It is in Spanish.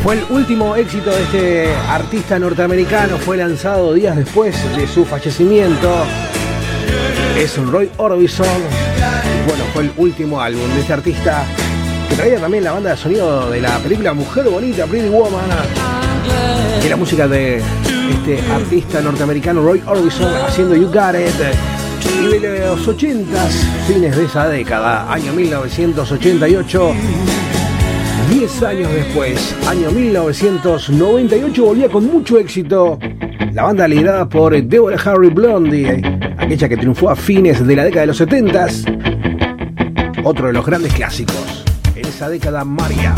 Fue el último éxito de este artista norteamericano, fue lanzado días después de su fallecimiento. Es un Roy Orbison. Bueno, fue el último álbum de este artista que traía también la banda de sonido de la película Mujer Bonita, Pretty Woman. Y la música de este artista norteamericano Roy Orbison haciendo You Got It. Y de los 80s, fines de esa década, año 1988, 10 años después, año 1998, volvía con mucho éxito la banda liderada por Deborah Harry Blondie, aquella que triunfó a fines de la década de los 70s. Otro de los grandes clásicos en esa década, María.